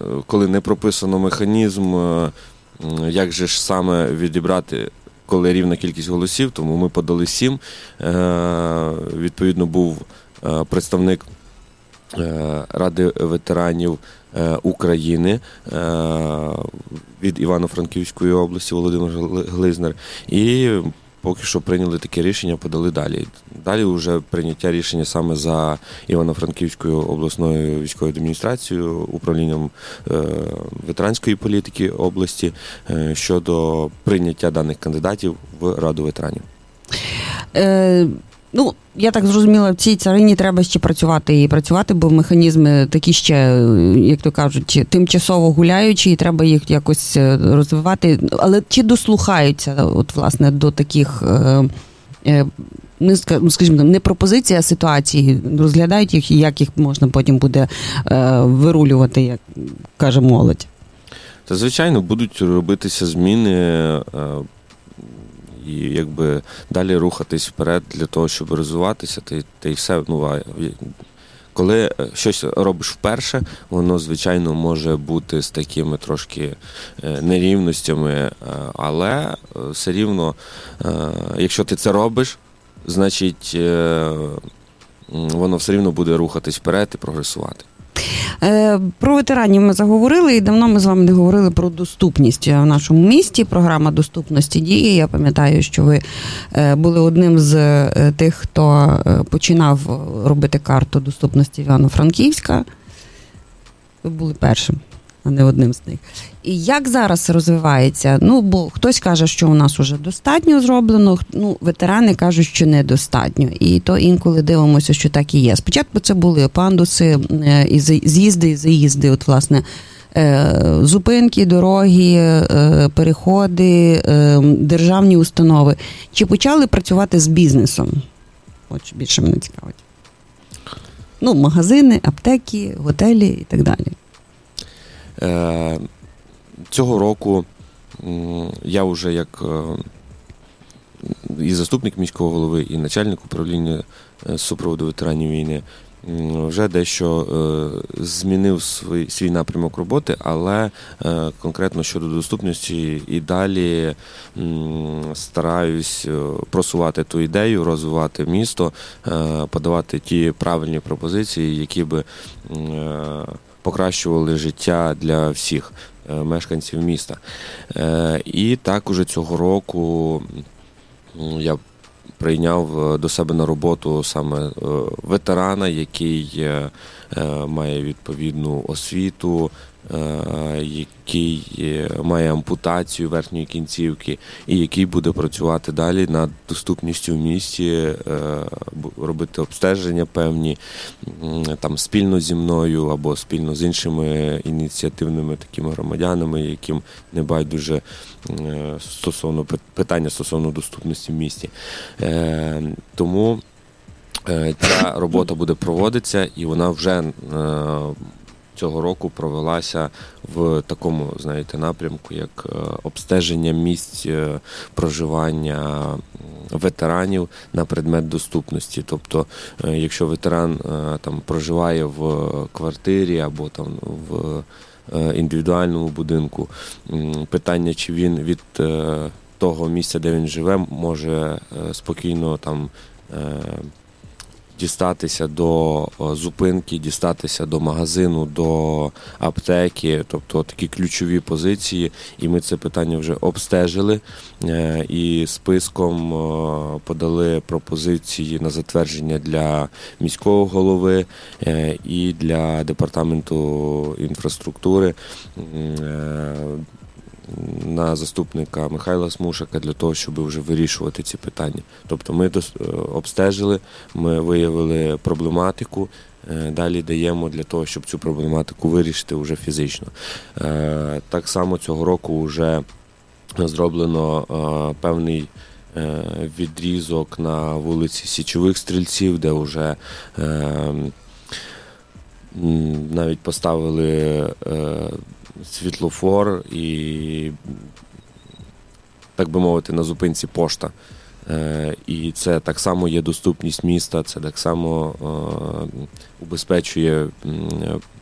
коли не прописано механізм, як же ж саме відібрати, коли рівна кількість голосів, тому ми подали 7. Відповідно, був представник Ради ветеранів України від Івано-Франківської області Володимир Глизнер. І поки що прийняли таке рішення, подали далі. Далі вже прийняття рішення саме за Івано-Франківською обласною військовою адміністрацією, управлінням ветеранської політики області щодо прийняття даних кандидатів в Раду ветеранів. Я так зрозуміла, в цій царині треба ще працювати, бо механізми такі ще, як то кажуть, тимчасово гуляючі, і треба їх якось розвивати. Але чи дослухаються, власне, до таких, скажімо, не пропозицій, а ситуації, розглядають їх, і як їх можна потім буде вирулювати, як каже молодь? Та, звичайно, будуть робитися зміни, і якби далі рухатись вперед для того, щоб розвиватися, та й все. Коли щось робиш вперше, воно, звичайно, може бути з такими трошки нерівностями, але все рівно, якщо ти це робиш, значить, воно все рівно буде рухатись вперед і прогресувати. Про ветеранів ми заговорили, і давно ми з вами не говорили про доступність в нашому місті. Програма доступності діє. Я пам'ятаю, що ви були одним з тих, хто починав робити карту доступності Івано-Франківська. Ви були першим, а не одним з них. І як зараз розвивається? Бо хтось каже, що у нас вже достатньо зроблено, ветерани кажуть, що недостатньо. І то інколи дивимося, що так і є. Спочатку це були пандуси, і з'їзди, і заїзди, власне, зупинки, дороги, переходи, державні установи. Чи почали працювати з бізнесом? От більше мене цікавить. Магазини, аптеки, готелі і так далі. Цього року я вже як і заступник міського голови, і начальник управління супроводу ветеранів війни вже дещо змінив свій напрямок роботи, але конкретно щодо доступності і далі стараюсь просувати ту ідею, розвивати місто, подавати ті правильні пропозиції, які би покращували життя для всіх мешканців міста. І так уже цього року я прийняв до себе на роботу саме ветерана, який має відповідну освіту, який має ампутацію верхньої кінцівки і який буде працювати далі над доступністю в місті, робити обстеження певні, там спільно зі мною або спільно з іншими ініціативними такими громадянами, яким не байдуже стосовно питання стосовно доступності в місті. Тому ця робота буде проводитися, і вона вже цього року провелася в такому, напрямку, як обстеження місць проживання ветеранів на предмет доступності. Тобто, якщо ветеран там проживає в квартирі або там в індивідуальному будинку, питання, чи він від того місця, де він живе, може спокійно там дістатися до зупинки, дістатися до магазину, до аптеки, тобто такі ключові позиції. І ми це питання вже обстежили і списком подали пропозиції на затвердження для міського голови і для департаменту інфраструктури на заступника Михайла Смушака для того, щоб вже вирішувати ці питання. Тобто ми обстежили, ми виявили проблематику, далі даємо для того, щоб цю проблематику вирішити вже фізично. Так само цього року вже зроблено певний відрізок на вулиці Січових Стрільців, де вже навіть поставили світлофор і, так би мовити, на зупинці пошта. І це так само є доступність міста, це так само убезпечує